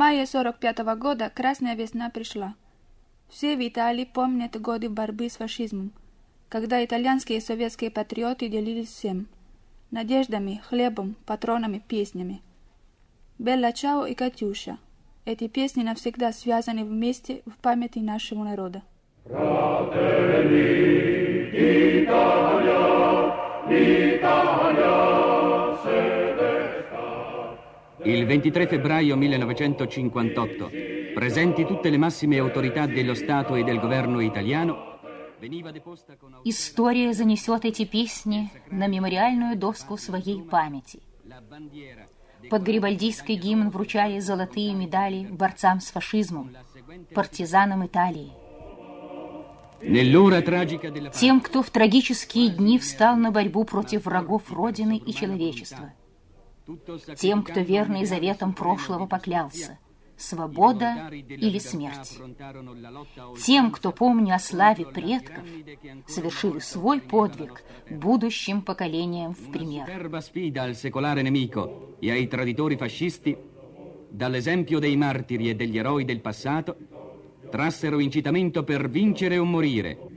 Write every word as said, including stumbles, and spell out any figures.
мае сорок пятого года Красная весна пришла. Все в Италии помнят годы борьбы с фашизмом, когда итальянские и советские патриоты делились всем – надеждами, хлебом, патронами, песнями. «Белла Чао» и «Катюша» – эти песни навсегда связаны вместе в памяти нашего народа. Il ventitré febbraio millenovecentocinquantotto, presenti tutte le massime autorità dello Stato e del governo italiano, veniva deposta con... История занесет эти песни на мемориальную доску своей памяти. Под гарибальдийский гимн вручали золотые медали борцам с фашизмом, партизанам Италии. Тем, кто в трагические дни встал на борьбу против врагов Родины и человечества. Тем, кто верный заветам прошлого поклялся – свобода или смерть. Тем, кто, помня о славе предков, совершили свой подвиг будущим поколениям в пример. Dall'esempio dei martiri e degli eroi del passato, trassero incitamento per vincere o morire,